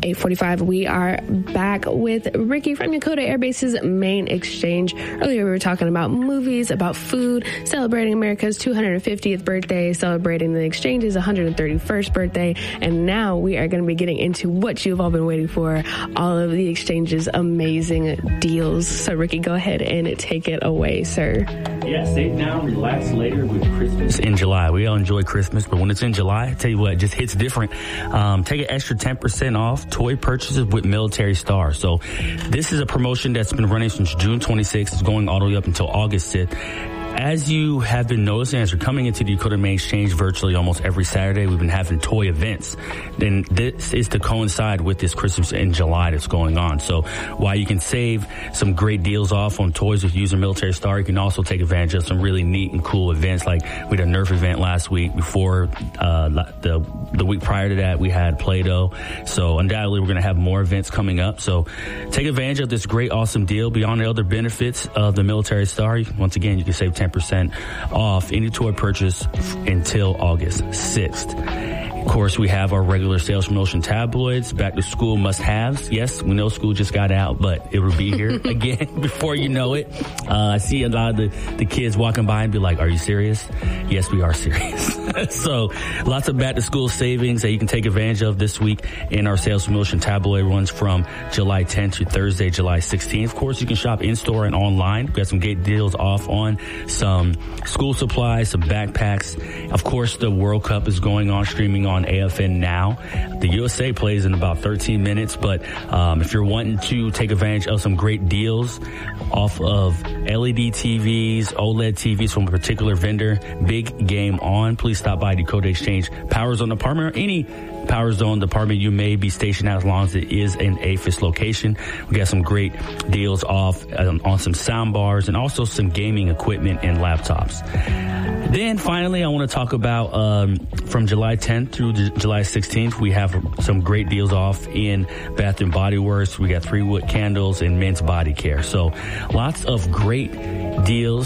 8:45. We are back with Ricky from Yokota Air Base's main exchange. Earlier we were talking about movies, about food, celebrating America's 250th birthday, celebrating the exchange's 131st birthday, and now we are going to be getting into what you've all been waiting for, all of the exchange's amazing deals. So Ricky, go ahead and take it away, sir. Yeah, save now, relax later with Christmas in July. We all enjoy Christmas, but when it's in July, I tell you what, it just hits different. Take an extra 10% off toy purchases with Military Star. So this is a promotion that's been running since June 26th. It's going all the way up until August 6th. As you have been noticing, as you're coming into the Yokota Main Exchange virtually almost every Saturday, we've been having toy events. And this is to coincide with this Christmas in July that's going on. So while you can save some great deals off on toys with using Military Star, you can also take advantage of some really neat and cool events. Like we had a Nerf event last week. Before the week prior to that, we had Play-Doh. So undoubtedly, we're going to have more events coming up. So take advantage of this great, awesome deal. Beyond the other benefits of the Military Star, once again, you can save 10% off any toy purchase until August 6th. Of course, we have our regular sales promotion tabloids, back to school must-haves. Yes, we know school just got out, but it will be here again before you know it. I see a lot of the kids walking by and be like, are you serious? Yes, we are serious. So lots of back to school savings that you can take advantage of this week in our sales promotion tabloid runs from July 10th to Thursday, July 16th. Of course, you can shop in-store and online. We've got some great deals off on some school supplies, some backpacks. Of course, the World Cup is going on, streaming on AFN Now. The USA plays in about 13 minutes, but if you're wanting to take advantage of some great deals off of LED TVs, OLED TVs from a particular vendor, Big Game On, please stop by Dakota Exchange Power Zone Department or any Power Zone department you may be stationed at, as long as it is an APHIS location. We got some great deals off on some sound bars and also some gaming equipment and laptops. Then finally, I want to talk about from July 10th through July 16th, we have some great deals off in Bath and Body Works. We got 3 wood candles and men's body care. So lots of great deals